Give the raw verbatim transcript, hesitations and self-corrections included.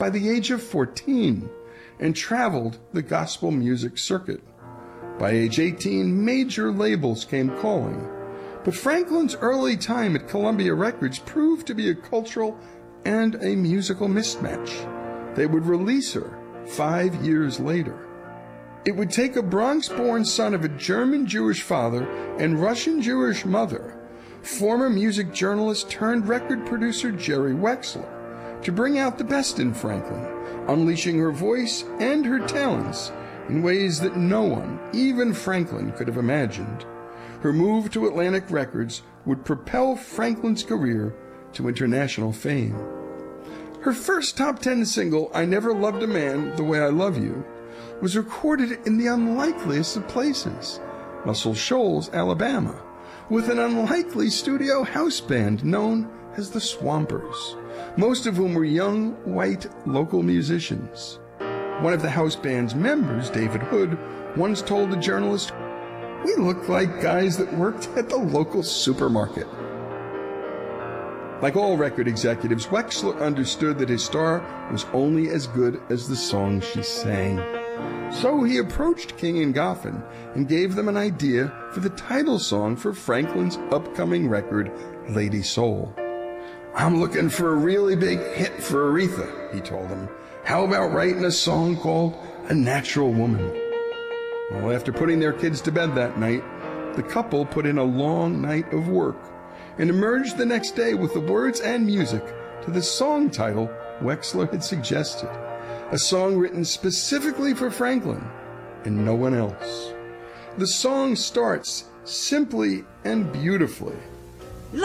by the age of fourteen and traveled the gospel music circuit. By age eighteen, major labels came calling. But Franklin's early time at Columbia Records proved to be a cultural and a musical mismatch. They would release her five years later. It would take a Bronx-born son of a German-Jewish father and Russian-Jewish mother, former music journalist turned record producer Jerry Wexler, to bring out the best in Franklin, unleashing her voice and her talents in ways that no one, even Franklin, could have imagined. Her move to Atlantic Records would propel Franklin's career to international fame. Her first top ten single, I Never Loved a Man the Way I Love You, was recorded in the unlikeliest of places, Muscle Shoals, Alabama, with an unlikely studio house band known as the Swampers, most of whom were young, white, local musicians. One of the house band's members, David Hood, once told a journalist, "We looked like guys that worked at the local supermarket." Like all record executives, Wexler understood that his star was only as good as the song she sang. So he approached King and Goffin and gave them an idea for the title song for Franklin's upcoming record, Lady Soul. "I'm looking for a really big hit for Aretha," he told them. "How about writing a song called A Natural Woman?" Well, after putting their kids to bed that night, the couple put in a long night of work and emerged the next day with the words and music to the song title Wexler had suggested, a song written specifically for Franklin and no one else. The song starts simply and beautifully